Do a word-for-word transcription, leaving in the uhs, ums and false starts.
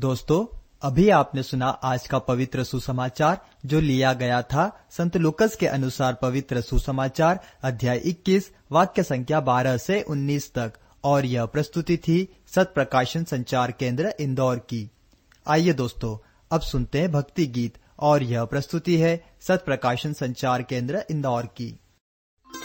दोस्तों, अभी आपने सुना आज का पवित्र सुसमाचार जो लिया गया था संत लूकस के अनुसार पवित्र सुसमाचार अध्याय इक्कीस वाक्य संख्या बारह से उन्नीस तक, और यह प्रस्तुति थी सत प्रकाशन संचार केंद्र इंदौर की। आइए दोस्तों, अब सुनते हैं भक्ति गीत, और यह प्रस्तुति है सत प्रकाशन संचार केंद्र इंदौर की।